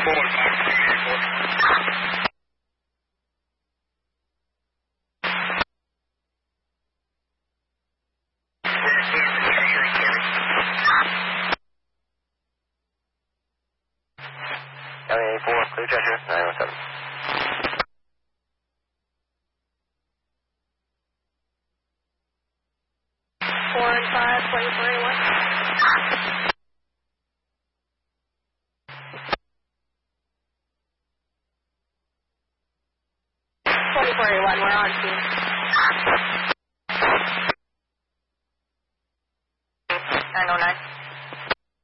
LA4, clear Cheshire, 917. Four and 5, 2481. 2481, we're on scene. 909.